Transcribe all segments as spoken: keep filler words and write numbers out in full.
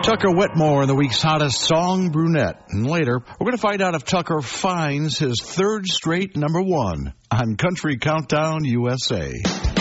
Tucker Whitmore in the week's hottest song, Brunette. And later, we're going to find out if Tucker finds his third straight number one on Country Countdown U S A.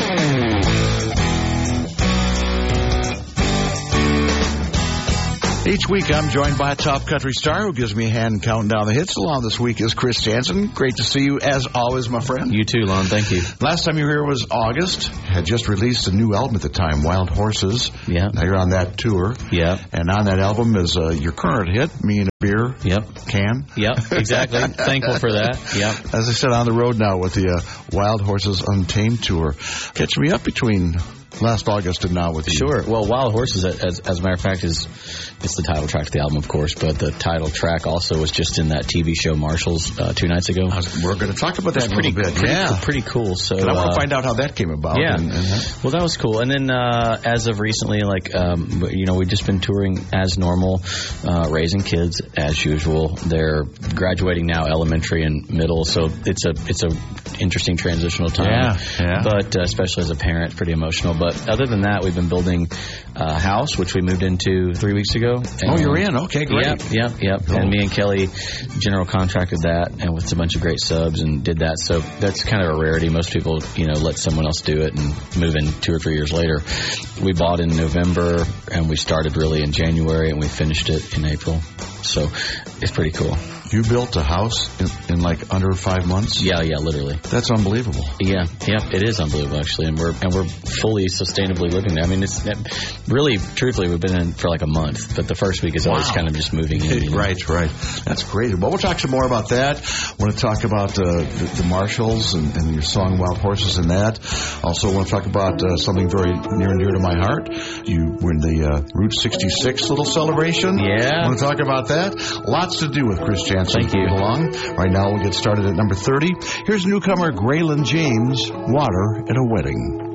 Each week, I'm joined by a top country star who gives me a hand counting down the hits. Along this week is Chris Janson. Great to see you, as always, my friend. You too, Lon. Thank you. Last time you were here was August. Had just released a new album at the time, Wild Horses. Yeah. Now you're on that tour. Yeah. And on that album is uh, your current hit, Me and a Beer Yep. Can. Yep, exactly. Thankful for that. Yep. As I said, on the road now with the uh, Wild Horses Untamed tour. Catch me up between last August and now with you. Sure. Well, Wild Horses, as, as a matter of fact, is it's the title track to the album, of course, but the title track also was just in that T V show Marshalls uh, two nights ago. Was, we're going to talk about that in a pretty, little bit. Pretty, yeah. pretty cool. So and I want uh, to find out how that came about. Yeah. And, and that. Well, that was cool. And then uh, as of recently, like, um, you know, we've just been touring as normal, uh, raising kids as usual. They're graduating now, elementary and middle, so it's a it's a interesting transitional time. Yeah, yeah. But uh, especially as a parent, pretty emotional. But other than that, we've been building a house, which we moved into three weeks ago. And oh, you're in? Okay, great. Yep, yep, yep. Cool. And me and Kelly general contracted that, and with a bunch of great subs, and did that. So that's kind of a rarity. Most people, you know, let someone else do it and move in two or three years later. We bought in November, and we started really in January, and we finished it in April. So it's pretty cool. You built a house in, in like under five months? Yeah, yeah, literally. That's unbelievable. Yeah, yeah, it is unbelievable actually, and we're and we're fully sustainably living there. I mean, it's really, truthfully, we've been in for like a month, but the first week is always wow. kind of just moving in. You know? Right, right. That's great. Well, we'll talk some more about that. I want to talk about uh, the, the Marshalls and, and your song Wild Horses and that. Also, want to talk about uh, something very near and dear to my heart. You were in the uh, Route sixty-six little celebration. Yeah. I want to talk about that. Lots to do with Chris Janson. Thank you. Along. Right now, we'll get started at number thirty. Here's newcomer Graylin James, Water at a Wedding.